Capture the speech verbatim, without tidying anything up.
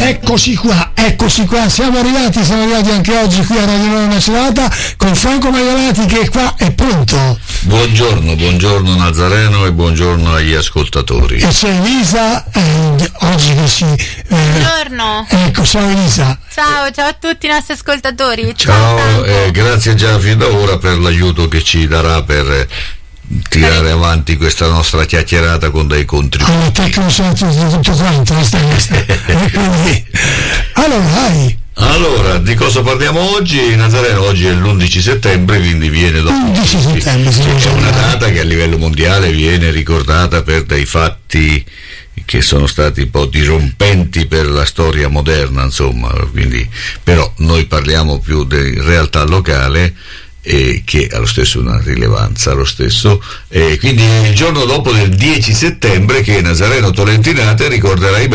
Eccoci qua, eccoci qua, siamo arrivati, siamo arrivati anche oggi qui a Radio Nuova Macerata con Franco Maiolati che è qua e pronto. Buongiorno, buongiorno Nazareno e buongiorno agli ascoltatori. E c'è Elisa, eh, oggi che si... Eh, buongiorno. Ecco, ciao Elisa. Ciao, ciao a tutti i nostri ascoltatori. Ciao, ciao eh, grazie già fin da ora per l'aiuto che ci darà per tirare avanti questa nostra chiacchierata con dei contributi. Alle tecniche di tutto quanto, quindi, allora dai. Allora, di cosa parliamo oggi? Nazareno, oggi è l'undici settembre, quindi viene dopo undici settembre, c'è una data che a livello mondiale viene ricordata per dei fatti che sono stati un po' dirompenti per la storia moderna, insomma, quindi però noi parliamo più di realtà locale e che ha lo stesso una rilevanza lo stesso, e quindi il giorno dopo del dieci settembre che Nazareno Tolentinate ricorderai